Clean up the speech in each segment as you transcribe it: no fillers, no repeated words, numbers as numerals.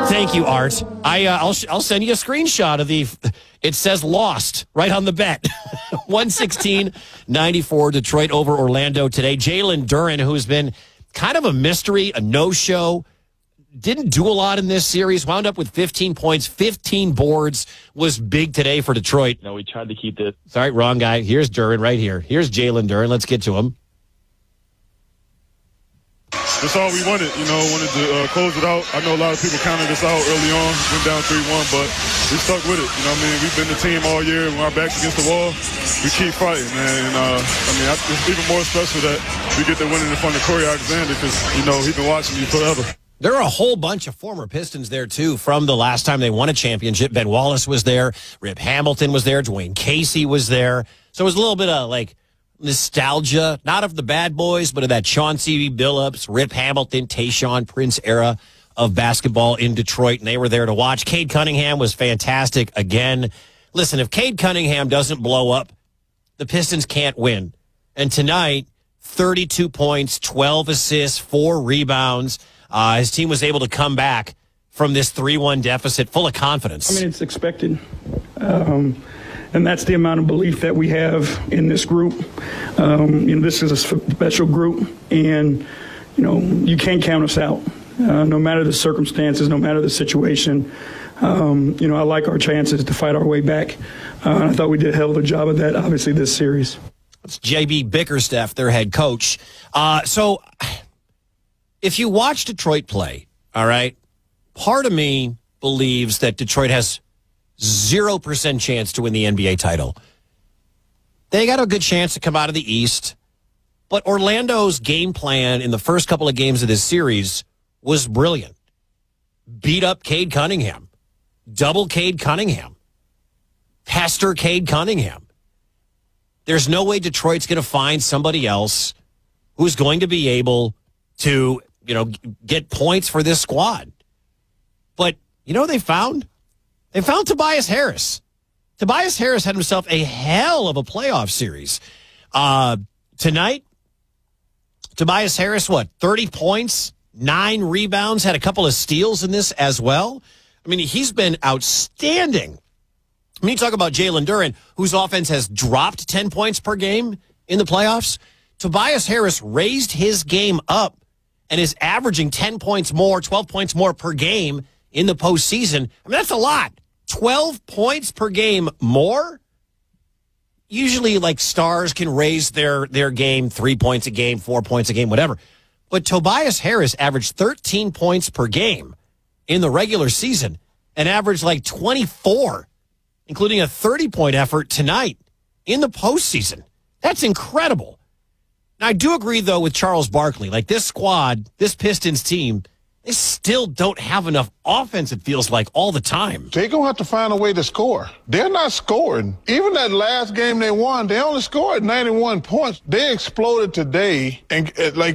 Thank you, Art. I'll send you a screenshot of it says lost right on the bet. 116-94 Detroit over Orlando today. Jalen Duren, who's been kind of a mystery, a no-show, didn't do a lot in this series, wound up with 15 points, 15 boards, was big today for Detroit. We tried to keep it. Sorry, wrong guy. Here's Duren right here. Here's Jalen Duren. Let's get to him. That's all we wanted, wanted to close it out. I know a lot of people counted us out early on, went down 3-1, but we stuck with it. We've been the team all year. When our back's against the wall, we keep fighting, man. And, it's even more special that we get the winning in front of Corey Alexander because, he's been watching me forever. There are a whole bunch of former Pistons there, too, from the last time they won a championship. Ben Wallace was there. Rip Hamilton was there. Dwayne Casey was there. So it was a little bit of, nostalgia, not of the bad boys, but of that Chauncey Billups, Rip Hamilton, Tayshaun Prince era of basketball in Detroit, and they were there to watch. Cade Cunningham was fantastic again. Listen, if Cade Cunningham doesn't blow up, the Pistons can't win. And tonight, 32 points, 12 assists, 4 rebounds. His team was able to come back from this 3-1 deficit full of confidence. It's expected. And that's the amount of belief that we have in this group. This is a special group, and, you can't count us out. No matter the circumstances, no matter the situation, I like our chances to fight our way back. And I thought we did a hell of a job of that, obviously, this series. It's J.B. Bickerstaff, their head coach. So if you watch Detroit play, all right, part of me believes that Detroit has 0% chance to win the NBA title. They got a good chance to come out of the East, but Orlando's game plan in the first couple of games of this series was brilliant. Beat up Cade Cunningham. Double Cade Cunningham. Pester Cade Cunningham. There's no way Detroit's going to find somebody else who's going to be able to, get points for this squad. But they found? They found Tobias Harris. Tobias Harris had himself a hell of a playoff series. Tonight, Tobias Harris, 30 points, 9 rebounds, had a couple of steals in this as well. He's been outstanding. You talk about Jalen Duren, whose offense has dropped 10 points per game in the playoffs. Tobias Harris raised his game up and is averaging 10 points more, 12 points more per game in the postseason. That's a lot. 12 points per game more? Usually, stars can raise their game 3 points a game, 4 points a game, whatever. But Tobias Harris averaged 13 points per game in the regular season and averaged 24, including a 30-point effort tonight in the postseason. That's incredible. Now, I do agree, though, with Charles Barkley. This squad, this Pistons team, they still don't have enough offense, it feels like, all the time. They're going to have to find a way to score. They're not scoring. Even that last game they won, they only scored 91 points. They exploded today. And,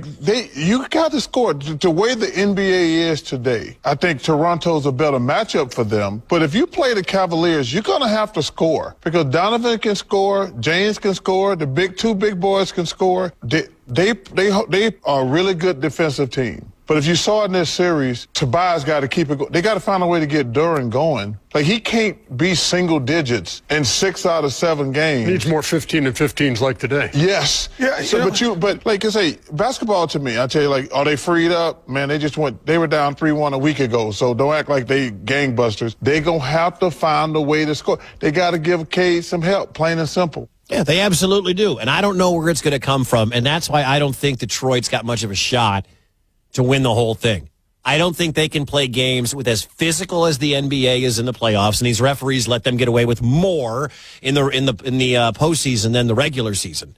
you got to score. The way the NBA is today, I think Toronto's a better matchup for them. But if you play the Cavaliers, you're going to have to score. Because Donovan can score, James can score, the two big boys can score. They are a really good defensive team. But if you saw in this series, Tobias got to keep it going. They got to find a way to get Duren going. He can't be single digits in 6 out of 7 games. Needs more 15 and 15s like today. Yes. Yeah. But like I say, basketball to me, I tell you, are they freed up? Man, they were down 3-1 a week ago. So don't act like they gangbusters. They gonna have to find a way to score. They got to give Cade some help, plain and simple. Yeah, they absolutely do. And I don't know where it's going to come from. And that's why I don't think Detroit's got much of a shot to win the whole thing. I don't think they can play games with as physical as the NBA is in the playoffs, and these referees let them get away with more in the postseason than the regular season.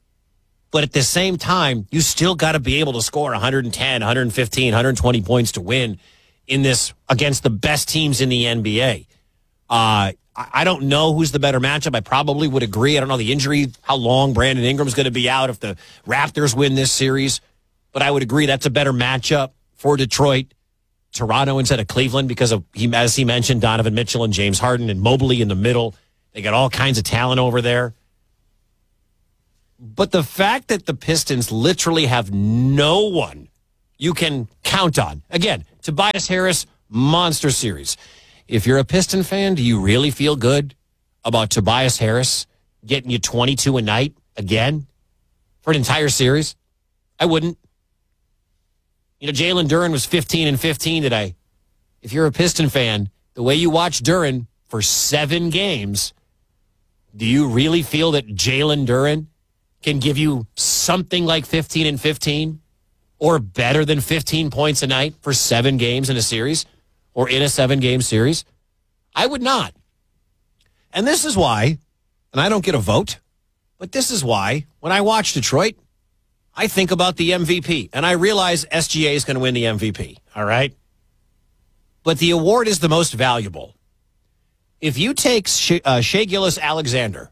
But at the same time, you still got to be able to score 110, 115, 120 points to win in this against the best teams in the NBA. I don't know who's the better matchup. I probably would agree. I don't know the injury, how long Brandon Ingram's going to be out if the Raptors win this series. But I would agree that's a better matchup for Detroit, Toronto instead of Cleveland because of, as he mentioned, Donovan Mitchell and James Harden and Mobley in the middle. They got all kinds of talent over there. But the fact that the Pistons literally have no one you can count on. Again, Tobias Harris Monster series. If you're a Piston fan, do you really feel good about Tobias Harris getting you 22 a night again for an entire series? I wouldn't. Jalen Duren was 15 and 15 today. If you're a Piston fan, the way you watch Duren for 7 games, do you really feel that Jalen Duren can give you something like 15 and 15 or better than 15 points a night for 7 games in a series or in a 7-game series? I would not. And this is why, and I don't get a vote, but this is why when I watch Detroit, I think about the MVP, and I realize SGA is going to win the MVP, all right? But the award is the most valuable. If you take Shai Gilgeous-Alexander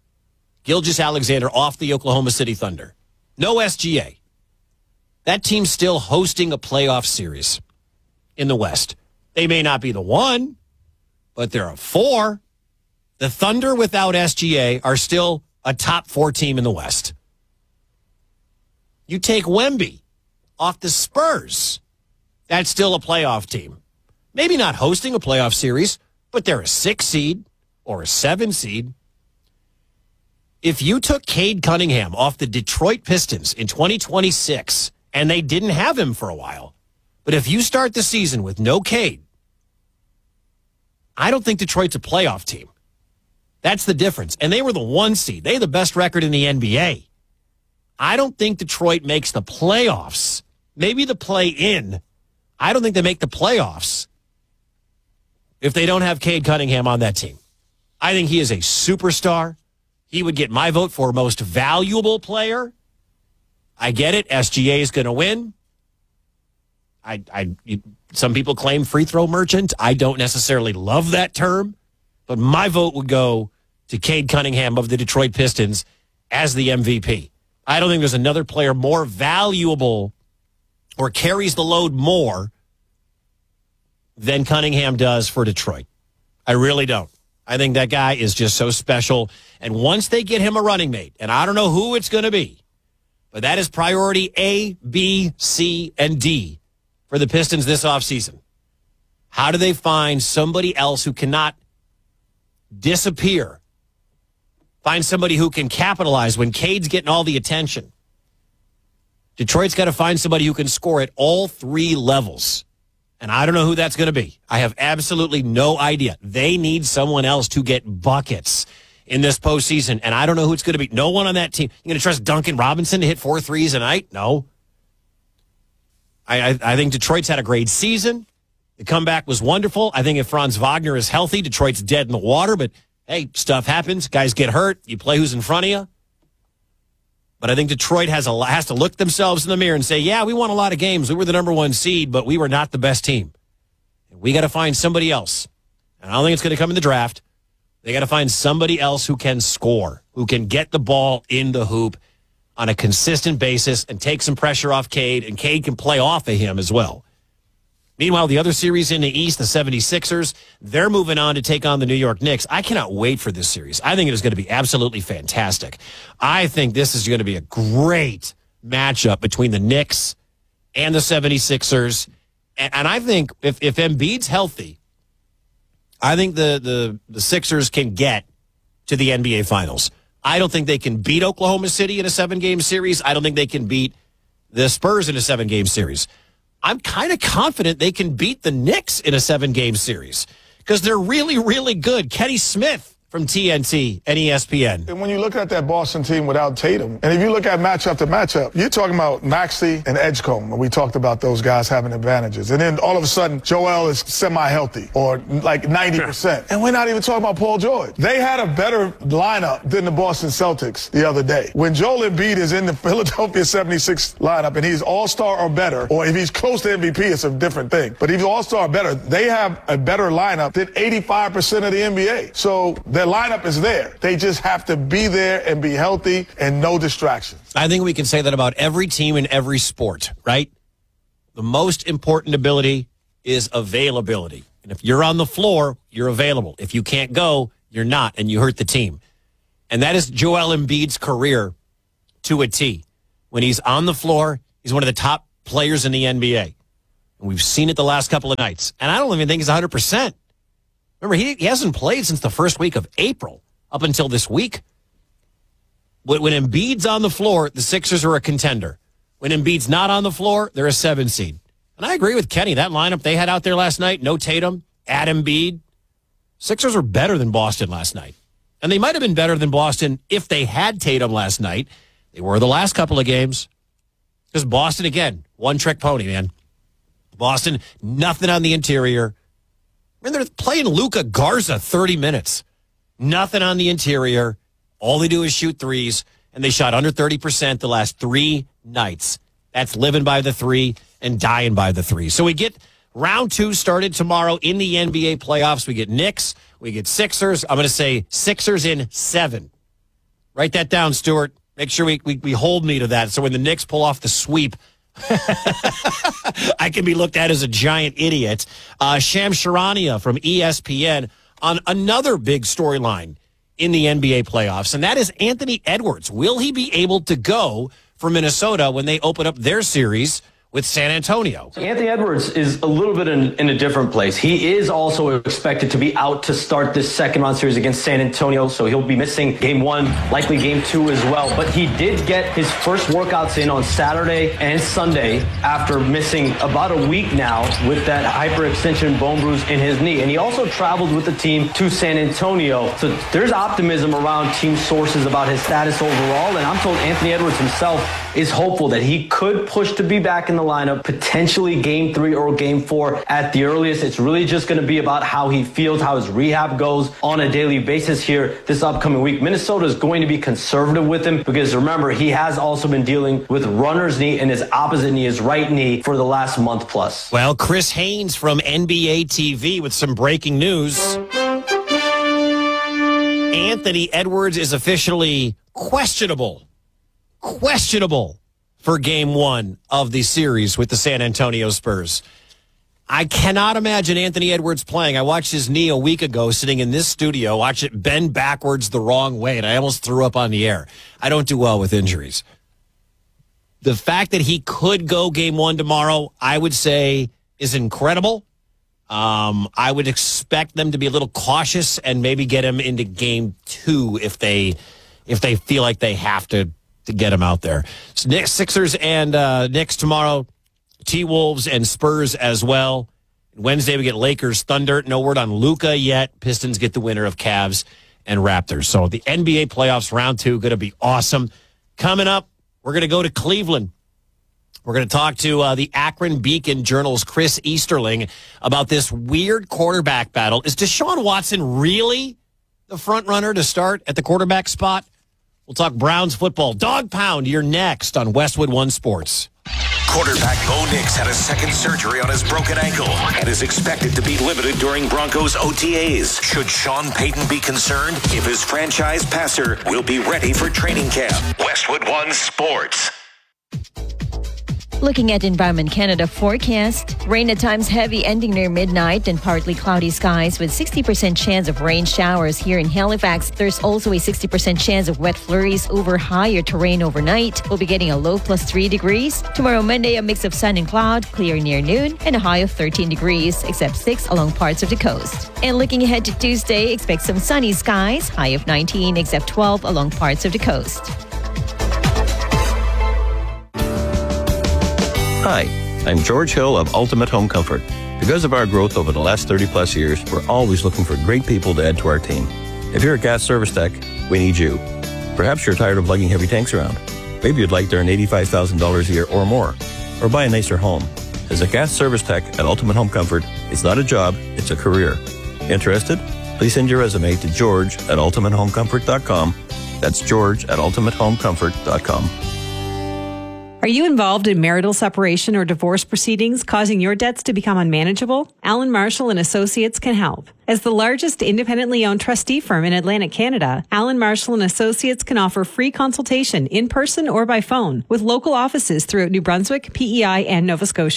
off the Oklahoma City Thunder, no SGA, that team's still hosting a playoff series in the West. They may not be the 1, but they're a 4. The Thunder without SGA are still a top 4 team in the West. You take Wemby off the Spurs, that's still a playoff team. Maybe not hosting a playoff series, but they're a 6 seed or a 7 seed. If you took Cade Cunningham off the Detroit Pistons in 2026, and they didn't have him for a while, but if you start the season with no Cade, I don't think Detroit's a playoff team. That's the difference. And they were the 1 seed. They had the best record in the NBA. I don't think Detroit makes the playoffs. Maybe the play-in. I don't think they make the playoffs if they don't have Cade Cunningham on that team. I think he is a superstar. He would get my vote for most valuable player. I get it. SGA is going to win. Some people claim free throw merchant. I don't necessarily love that term, but my vote would go to Cade Cunningham of the Detroit Pistons as the MVP. I don't think there's another player more valuable or carries the load more than Cunningham does for Detroit. I really don't. I think that guy is just so special. And once they get him a running mate, and I don't know who it's going to be, but that is priority A, B, C, and D for the Pistons this offseason. How do they find somebody else who cannot disappear? Find somebody who can capitalize when Cade's getting all the attention. Detroit's got to find somebody who can score at all 3 levels. And I don't know who that's going to be. I have absolutely no idea. They need someone else to get buckets in this postseason, and I don't know who it's going to be. No one on that team. You going to trust Duncan Robinson to hit 4 threes a night? No. I think Detroit's had a great season. The comeback was wonderful. I think if Franz Wagner is healthy, Detroit's dead in the water, but hey, stuff happens. Guys get hurt. You play who's in front of you. But I think Detroit has to look themselves in the mirror and say, yeah, we won a lot of games. We were the number 1 seed, but we were not the best team. We got to find somebody else. And I don't think it's going to come in the draft. They got to find somebody else who can score, who can get the ball in the hoop on a consistent basis and take some pressure off Cade, and Cade can play off of him as well. Meanwhile, the other series in the East, the 76ers, they're moving on to take on the New York Knicks. I cannot wait for this series. I think it is going to be absolutely fantastic. I think this is going to be a great matchup between the Knicks and the 76ers. And I think if Embiid's healthy, I think the Sixers can get to the NBA Finals. I don't think they can beat Oklahoma City in a 7-game series. I don't think they can beat the Spurs in a 7-game series. I'm kind of confident they can beat the Knicks in a 7-game series because they're really, really good. Kenny Smith from TNT and ESPN. And when you look at that Boston team without Tatum, and if you look at matchup to matchup, you're talking about Maxey and Edgecombe, and we talked about those guys having advantages. And then all of a sudden, Joel is semi-healthy or like 90%. And we're not even talking about Paul George. They had a better lineup than the Boston Celtics the other day. When Joel Embiid is in the Philadelphia 76 lineup and he's all-star or better, or if he's close to MVP, it's a different thing. But if he's all-star or better, they have a better lineup than 85% of the NBA. So their lineup is there. They just have to be there and be healthy and no distractions. I think we can say that about every team in every sport, right? The most important ability is availability. And if you're on the floor, you're available. If you can't go, you're not, and you hurt the team. And that is Joel Embiid's career to a T. When he's on the floor, he's one of the top players in the NBA. And we've seen it the last couple of nights. And I don't even think he's 100%. Remember, he hasn't played since the first week of April up until this week. When Embiid's on the floor, the Sixers are a contender. When Embiid's not on the floor, they're a 7 seed. And I agree with Kenny. That lineup they had out there last night, no Tatum, add Embiid. Sixers are better than Boston last night. And they might have been better than Boston if they had Tatum last night. They were the last couple of games. Because Boston, again, one-trick pony, man. Boston, nothing on the interior. I mean, they're playing Luka Garza 30 minutes. Nothing on the interior. All they do is shoot threes, and they shot under 30% the last 3 nights. That's living by the 3 and dying by the 3. So we get round 2 started tomorrow in the NBA playoffs. We get Knicks. We get Sixers. I'm going to say Sixers in 7. Write that down, Stuart. Make sure we hold me to that. So when the Knicks pull off the sweep, I can be looked at as a giant idiot. Shams Charania from ESPN on another big storyline in the NBA playoffs, and that is Anthony Edwards. Will he be able to go for Minnesota when they open up their series with San Antonio? Anthony Edwards is a little bit in a different place. He is also expected to be out to start this second round series against San Antonio, so he'll be missing game 1, likely game 2 as well. But he did get his first workouts in on Saturday and Sunday after missing about a week now with that hyperextension bone bruise in his knee. And he also traveled with the team to San Antonio. So there's optimism around team sources about his status overall. And I'm told Anthony Edwards himself is hopeful that he could push to be back in the lineup, potentially game 3 or game 4 at the earliest. It's really just going to be about how he feels, how his rehab goes on a daily basis here this upcoming week. Minnesota is going to be conservative with him because remember, he has also been dealing with runner's knee in his opposite knee, his right knee, for the last month plus. Well, Chris Haynes from NBA TV with some breaking news. Anthony Edwards is officially questionable for game 1 of the series with the San Antonio Spurs. I cannot imagine Anthony Edwards playing. I watched his knee a week ago sitting in this studio, watch it bend backwards the wrong way, and I almost threw up on the air. I don't do well with injuries. The fact that he could go game 1 tomorrow, I would say, is incredible. I would expect them to be a little cautious and maybe get him into game 2 if they feel like they have to get him out there. So Sixers and Knicks tomorrow, T-Wolves and Spurs as well. Wednesday we get Lakers, Thunder. No word on Luka yet. Pistons get the winner of Cavs and Raptors. So the NBA playoffs round 2 going to be awesome. Coming up, we're going to go to Cleveland. We're going to talk to the Akron Beacon Journal's Chris Easterling about this weird quarterback battle. Is Deshaun Watson really the front runner to start at the quarterback spot? We'll talk Browns football. Dog Pound, you're next on Westwood One Sports. Quarterback Bo Nix had a second surgery on his broken ankle and is expected to be limited during Broncos OTAs. Should Sean Payton be concerned if his franchise passer will be ready for training camp? Westwood One Sports. Looking at Environment Canada forecast, rain at times heavy ending near midnight and partly cloudy skies with 60% chance of rain showers here in Halifax. There's also a 60% chance of wet flurries over higher terrain overnight. We'll be getting a low +3 degrees. Tomorrow, Monday, a mix of sun and cloud, clear near noon, and a high of 13 degrees, except 6 along parts of the coast. And looking ahead to Tuesday, expect some sunny skies, high of 19, except 12 along parts of the coast. Hi, I'm George Hill of Ultimate Home Comfort. Because of our growth over the last 30-plus years, we're always looking for great people to add to our team. If you're a gas service tech, we need you. Perhaps you're tired of lugging heavy tanks around. Maybe you'd like to earn $85,000 a year or more, or buy a nicer home. As a gas service tech at Ultimate Home Comfort, it's not a job, it's a career. Interested? Please send your resume to george@ultimatehomecomfort.com. That's george@ultimatehomecomfort.com. Are you involved in marital separation or divorce proceedings causing your debts to become unmanageable? Allen Marshall & Associates can help. As the largest independently owned trustee firm in Atlantic Canada, Allen Marshall & Associates can offer free consultation in person or by phone with local offices throughout New Brunswick, PEI, and Nova Scotia.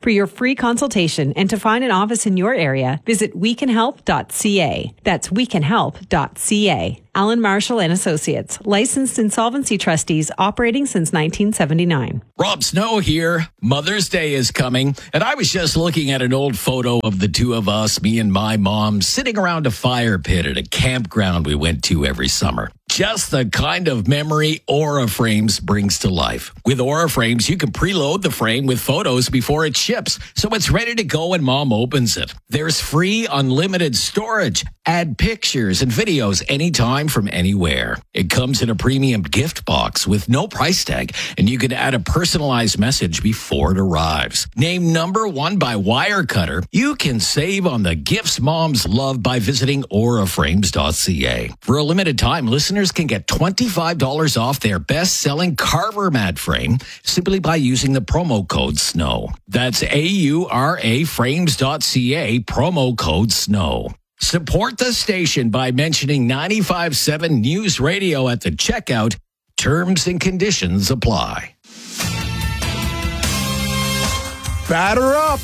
For your free consultation and to find an office in your area, visit wecanhelp.ca. That's wecanhelp.ca. Alan Marshall and Associates, licensed insolvency trustees operating since 1979. Rob Snow here. Mother's Day is coming, and I was just looking at an old photo of the two of us, me and my mom, sitting around a fire pit at a campground we went to every summer. Just the kind of memory Aura Frames brings to life. With Aura Frames, you can preload the frame with photos before it ships, so it's ready to go when Mom opens it. There's free unlimited storage. Add pictures and videos anytime from anywhere. It comes in a premium gift box with no price tag, and you can add a personalized message before it arrives. Named #1 by Wirecutter, you can save on the gifts moms love by visiting auraframes.ca. For a limited time, listeners can get $25 off their best-selling Carver mat frame simply by using the promo code SNOW. That's auraframes.ca, promo code SNOW. Support the station by mentioning 95.7 News Radio at the checkout. Terms and conditions apply. Batter up!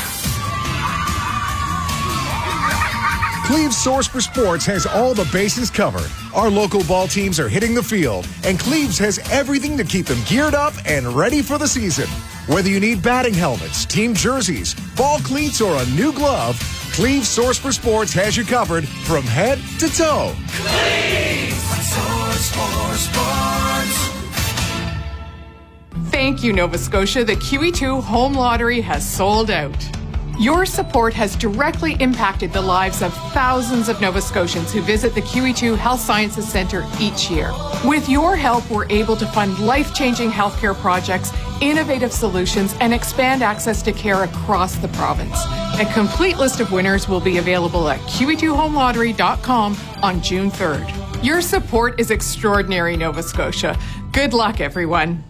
Cleve's Source for Sports has all the bases covered. Our local ball teams are hitting the field, and Cleve's has everything to keep them geared up and ready for the season. Whether you need batting helmets, team jerseys, ball cleats, or a new glove, Cleve's Source for Sports has you covered from head to toe. Cleve's Source for Sports. Thank you, Nova Scotia. The QE2 Home Lottery has sold out. Your support has directly impacted the lives of thousands of Nova Scotians who visit the QE2 Health Sciences Centre each year. With your help, we're able to fund life-changing healthcare projects, innovative solutions, and expand access to care across the province. A complete list of winners will be available at QE2HomeLottery.com on June 3rd. Your support is extraordinary, Nova Scotia. Good luck, everyone.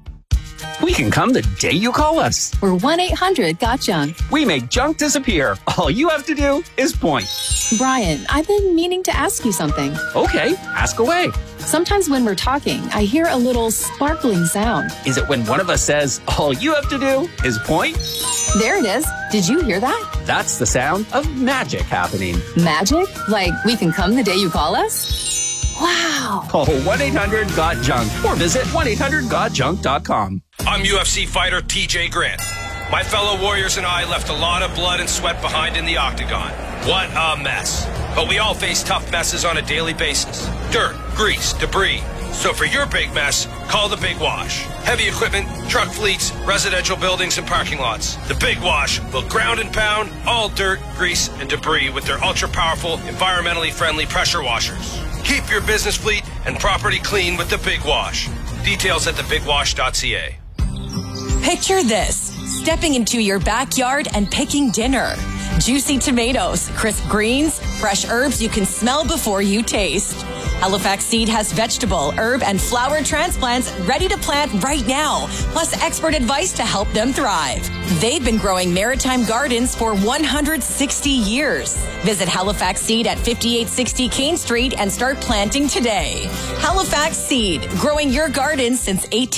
We can come the day you call us. We're 1-800-GOT-JUNK. We make junk disappear. All you have to do is point. Brian, I've been meaning to ask you something. Okay, ask away. Sometimes when we're talking, I hear a little sparkling sound. Is it when one of us says, all you have to do is point? There it is. Did you hear that? That's the sound of magic happening. Magic? Like we can come the day you call us? Wow. Call 1-800-GOT-JUNK or visit 1-800-GOT-JUNK.com. I'm UFC fighter TJ Grant. My fellow warriors and I left a lot of blood and sweat behind in the octagon. What a mess. But we all face tough messes on a daily basis. Dirt, grease, debris. So for your big mess, call the Big Wash. Heavy equipment, truck fleets, residential buildings, and parking lots. The Big Wash will ground and pound all dirt, grease, and debris with their ultra-powerful, environmentally friendly pressure washers. Keep your business fleet and property clean with the Big Wash. Details at thebigwash.ca. Picture this, stepping into your backyard and picking dinner. Juicy tomatoes, crisp greens, fresh herbs you can smell before you taste. Halifax Seed has vegetable, herb, and flower transplants ready to plant right now, plus expert advice to help them thrive. They've been growing maritime gardens for 160 years. Visit Halifax Seed at 5860 Kane Street and start planting today. Halifax Seed, growing your garden since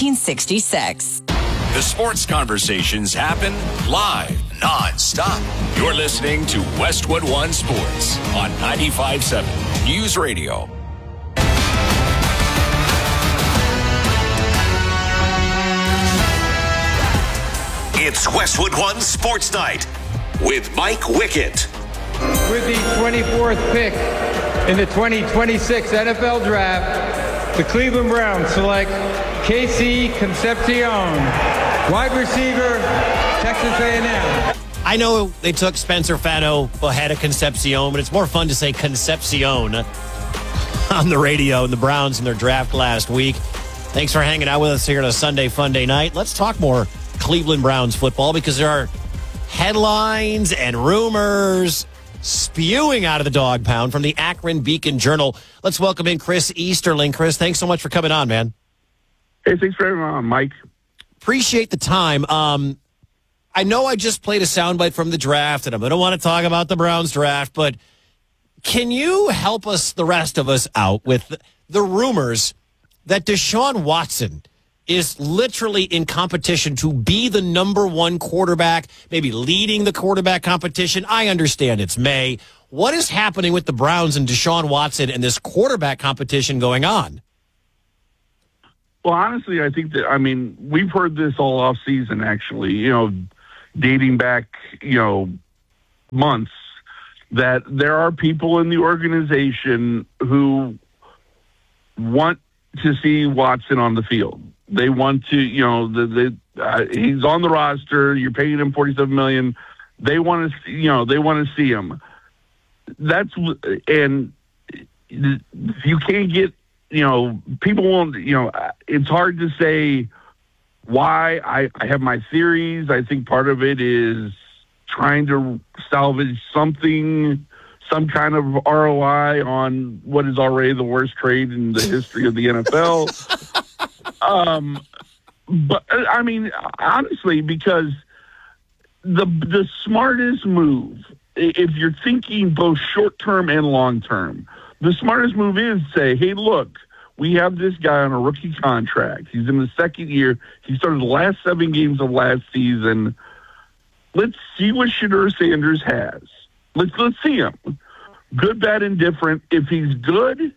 1866. The sports conversations happen live, non-stop. You're listening to Westwood One Sports on 95.7 News Radio. It's Westwood One Sports Night with Mike Wickett. With the 24th pick in the 2026 NFL Draft, the Cleveland Browns select Casey Concepcion, wide receiver, Texas A&M. I know they took Spencer Fano ahead of Concepcion, but it's more fun to say Concepcion on the radio and the Browns in their draft last week. Thanks for hanging out with us here on a Sunday Funday night. Let's talk more Cleveland Browns football because there are headlines and rumors spewing out of the dog pound from the Akron Beacon Journal. Let's welcome in Chris Easterling. Chris, thanks so much for coming on, man. Hey, thanks for having me on, Mike. Appreciate the time. I know I just played a soundbite from the draft, and I'm going to want to talk about the Browns draft, but can you help us, the rest of us, out with the rumors that Deshaun Watson is literally in competition to be the number one quarterback, maybe leading the quarterback competition. I understand it's May. What is happening with the Browns and Deshaun Watson and this quarterback competition going on? Well, honestly, I think that, we've heard this all off season, actually, dating back, months, that there are people in the organization who want to see Watson on the field. They want to, he's on the roster. You're paying him $47 million. They want to, see him. And you can't get, people won't, it's hard to say why. I have my theories. I think part of it is trying to salvage some kind of ROI on what is already the worst trade in the history of the NFL. But honestly, because the smartest move, if you're thinking both short-term and long-term, the smartest move is say, hey, look, we have this guy on a rookie contract. He's in the second year. He started the last 7 games of last season. Let's see what Shedeur Sanders has. Let's see him. Good, bad, indifferent. If he's good,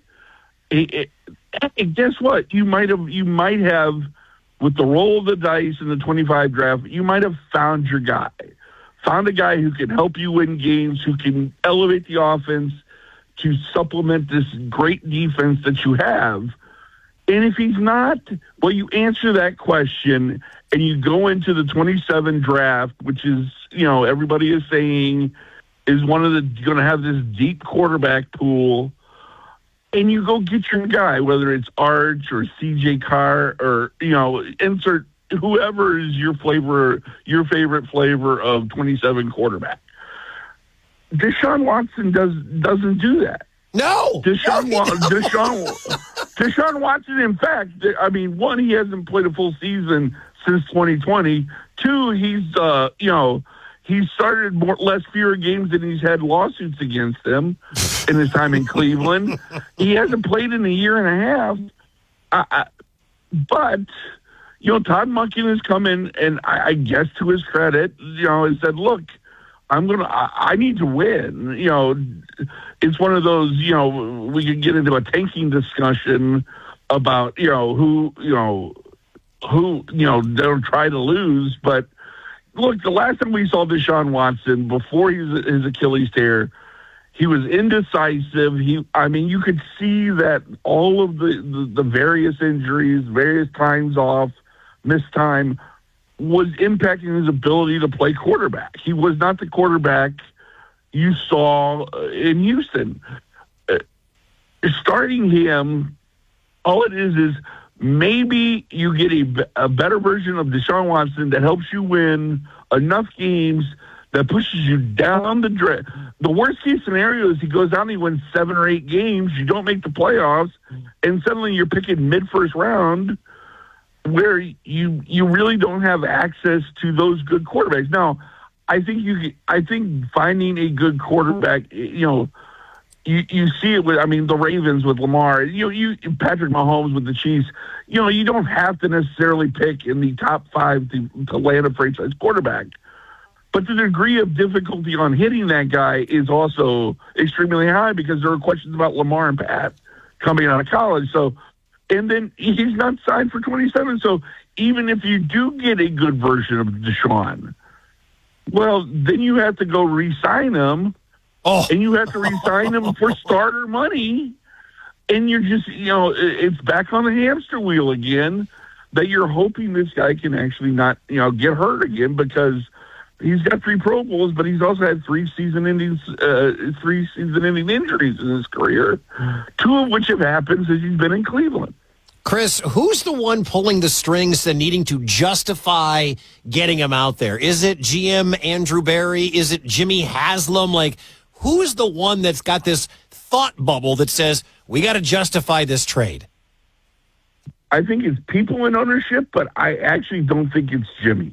guess what? You might have, with the roll of the dice in the 25 draft, you might have found your guy. Found a guy who can help you win games, who can elevate the offense to supplement this great defense that you have. And if he's not, well, you answer that question and you go into the 27 draft, which is, everybody is saying is going to have this deep quarterback pool, and you go get your guy, whether it's Arch or CJ Carr or, insert whoever is your favorite flavor of 27 quarterback. Deshaun Watson doesn't do that. No. Deshaun Watson, in fact, one, he hasn't played a full season since 2020. 2, he's started fewer games than he's had lawsuits against him in his time in Cleveland. He hasn't played in a year and a half. But Todd Monken has come in, and I guess to his credit, has said, look, I need to win. It's one of those, we could get into a tanking discussion about, who they'll try to lose. But look, the last time we saw Deshaun Watson before his Achilles tear, he was indecisive. You could see that all of the various injuries, various times off, missed time, was impacting his ability to play quarterback. He was not the quarterback you saw in Houston. Starting him, all it is maybe you get a better version of Deshaun Watson that helps you win enough games that pushes you down the draft. The worst case scenario is he goes down and he wins 7 or 8 games, you don't make the playoffs, and suddenly you're picking mid-first round where you really don't have access to those good quarterbacks. Now, I think finding a good quarterback, you see it with, the Ravens with Lamar, Patrick Mahomes with the Chiefs. You don't have to necessarily pick in the top 5 to land a franchise quarterback. But the degree of difficulty on hitting that guy is also extremely high because there are questions about Lamar and Pat coming out of college. So, and then he's not signed for 27. So even if you do get a good version of Deshaun, well, then you have to go re-sign him. And you have to re-sign him for starter money. And you're just, it's back on the hamster wheel again that you're hoping this guy can actually not, get hurt again because he's got 3 Pro Bowls, but he's also had 3 season-ending injuries in his career, 2 of which have happened since he's been in Cleveland. Chris, who's the one pulling the strings and needing to justify getting him out there? Is it GM Andrew Berry? Is it Jimmy Haslam? Who is the one that's got this thought bubble that says, we got to justify this trade? I think it's people in ownership, but I actually don't think it's Jimmy.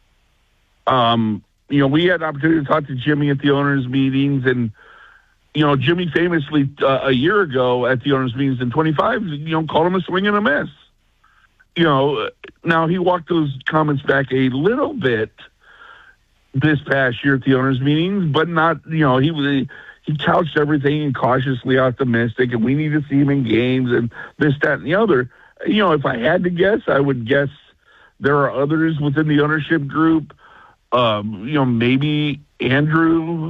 We had an opportunity to talk to Jimmy at the owners' meetings, and, Jimmy famously a year ago at the owners' meetings in 25, called him a swing and a miss. now he walked those comments back a little bit this past year at the owners' meetings, but not, he couched everything and cautiously optimistic, and we need to see him in games and this, that, and the other. If I had to guess, I would guess there are others within the ownership group. Maybe Andrew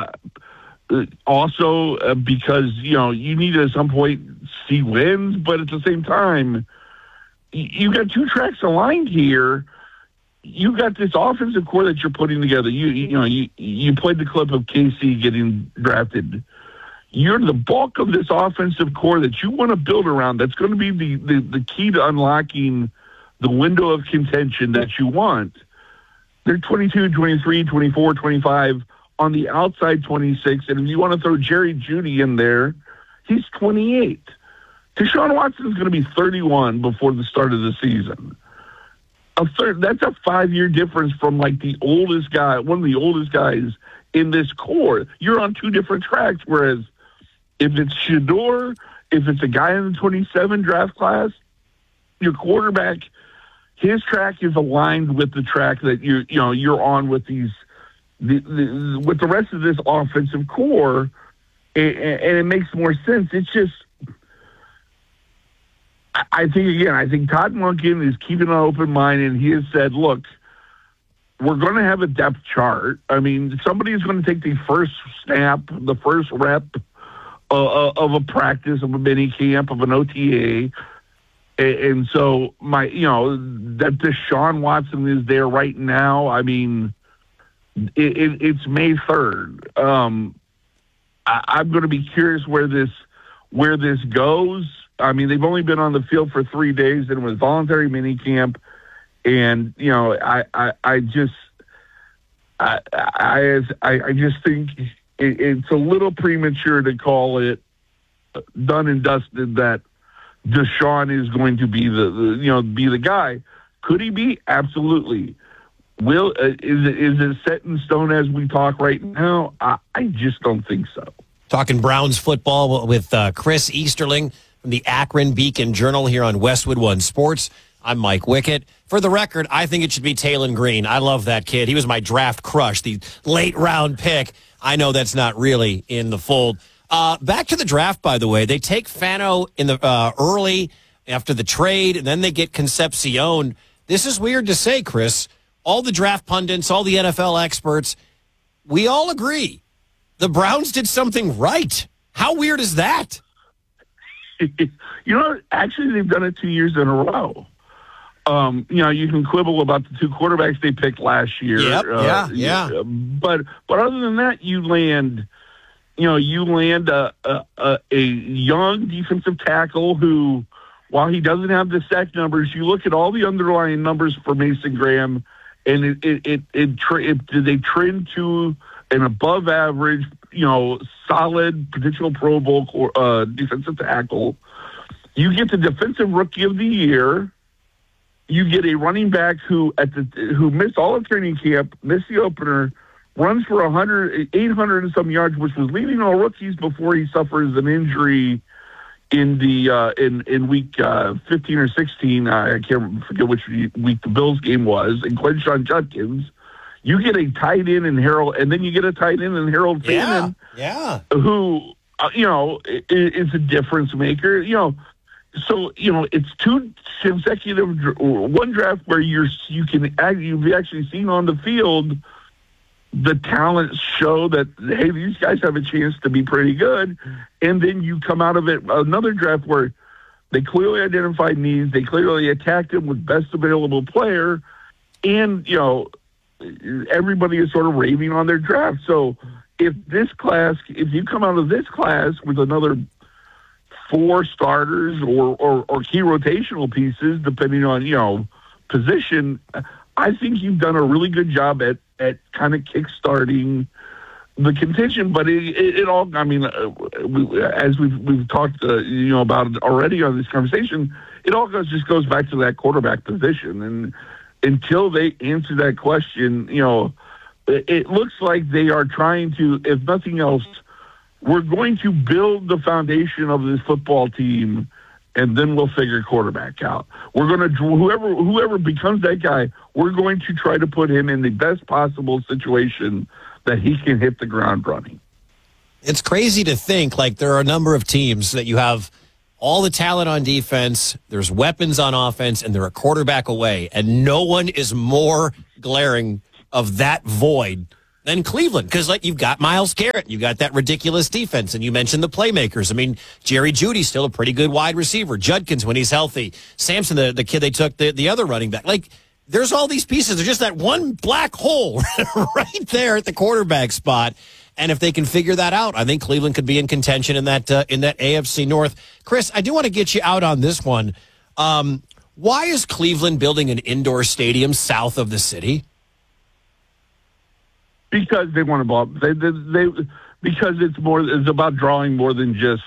also because, you need to at some point see wins, but at the same time, you got two tracks aligned here. You got this offensive core that you're putting together. You played the clip of KC getting drafted. You're the bulk of this offensive core that you want to build around. That's going to be the key to unlocking the window of contention that you want. They're 22, 23, 24, 25, on the outside 26. And if you want to throw Jerry Jeudy in there, he's 28. Deshaun Watson is going to be 31 before the start of the season. That's a 5-year difference from like the oldest guy, one of the oldest guys in this core. You're on two different tracks, whereas if it's Shedeur, if it's a guy in the 27 draft class, your quarterback, his track is aligned with the track that you're on with with the rest of this offensive core, and it makes more sense. It's just, I think Todd Monken is keeping an open mind, and he has said, look, we're going to have a depth chart. I mean, somebody is going to take the first snap, the first rep of a practice, of a mini camp, of an OTA. And so that Deshaun Watson is there right now. I mean, it's May 3rd. I'm going to be curious where this goes. I mean, they've only been on the field for 3 days, and it was voluntary mini camp. And I just think it's a little premature to call it done and dusted that Deshaun is going to be the guy. Could he be? Absolutely. Is it set in stone as we talk right now? I just don't think so. Talking Browns football with Chris Easterling from the Akron Beacon Journal here on Westwood One Sports. I'm Mike Wickett. For the record, I think it should be Taylon Green. I love that kid. He was my draft crush, the late round pick. I know that's not really in the fold. Back to the draft, by the way. They take Fano in the early after the trade, and then they get Concepcion. This is weird to say, Chris. All the draft pundits, all the NFL experts, we all agree the Browns did something right. How weird is that? Actually, they've done it 2 years in a row. You can quibble about the two quarterbacks they picked last year. Yep, yeah. But other than that, you land a young defensive tackle who, while he doesn't have the sack numbers, you look at all the underlying numbers for Mason Graham, and they trend to an above average, solid potential Pro Bowl defensive tackle. You get the defensive rookie of the year. You get a running back who missed all of training camp, missed the opener, runs for 800 and some yards, which was leading all rookies before he suffers an injury in week 15 or 16. I can't forget which week the Bills game was. And Quinshon Judkins, you get a tight end in Harold, and then you get a tight end in Harold Fannin, who is a difference maker. So it's two consecutive one draft where you've actually seen on the field the talent show that, hey, these guys have a chance to be pretty good. And then you come out of it another draft where they clearly identified needs. They clearly attacked him with best available player. And, everybody is sort of raving on their draft. So if you come out of this class with another 4 starters or key rotational pieces, depending on, position, I think you've done a really good job at kind of kickstarting the contention. But it all, I mean, as we've talked, about it already on this conversation, it all just goes back to that quarterback position. And until they answer that question, it looks like they are trying to, if nothing else, we're going to build the foundation of this football team and then we'll figure quarterback out. We're going to whoever becomes that guy, we're going to try to put him in the best possible situation that he can hit the ground running. It's crazy to think, like, there are a number of teams that you have all the talent on defense, there's weapons on offense, and they're a quarterback away, and no one is more glaring of that void than Cleveland, because, like, you've got Myles Garrett, you've got that ridiculous defense, and you mentioned the playmakers. I mean, Jerry Jeudy's still a pretty good wide receiver. Judkins, when he's healthy. Sampson, the kid they took, the other running back. Like, there's all these pieces. There's just that one black hole right there at the quarterback spot. And if they can figure that out, I think Cleveland could be in contention in that AFC North. Chris, I do want to get you out on this one. Why is Cleveland building an indoor stadium south of the city? Because they want to ball. Because it's about drawing more than just.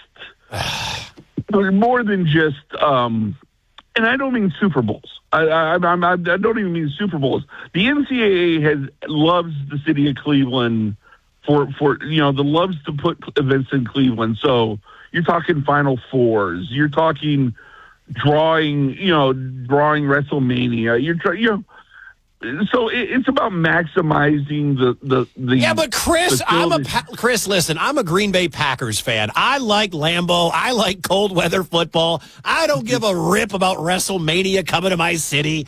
And I don't mean Super Bowls. I don't even mean Super Bowls. The NCAA loves the city of Cleveland loves to put events in Cleveland. So you're talking Final Fours. You're talking drawing WrestleMania. So it's about maximizing the. Yeah, but Chris, Chris, listen, I'm a Green Bay Packers fan. I like Lambeau. I like cold weather football. I don't give a rip about WrestleMania coming to my city.